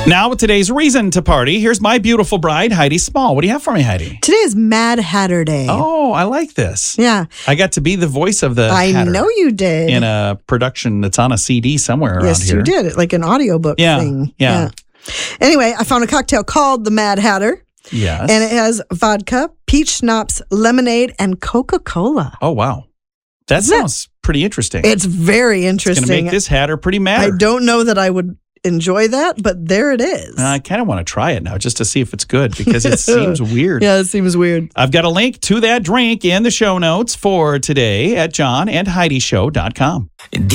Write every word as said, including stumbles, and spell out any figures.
Now with today's reason to party, here's my beautiful bride, Heidi Small. What do you have for me, Heidi? Today is Mad Hatter Day. Oh, I like this. Yeah. I got to be the voice of the I Hatter know you did. in a production that's on a C D somewhere around yes, here. you did. Like an audiobook Yeah, thing. yeah. Anyway, I found a cocktail called the Mad Hatter. Yes. And it has vodka, peach schnapps, lemonade, and Coca-Cola. Oh, wow. That Isn't sounds pretty interesting. It's very It's interesting. going to make this Hatter pretty mad. I don't know that I would enjoy that, but there it is. Uh, I kind of want to try it now just to see if it's good because it seems weird. Yeah, it seems weird. I've got a link to that drink in the show notes for today at john and heidi show dot com.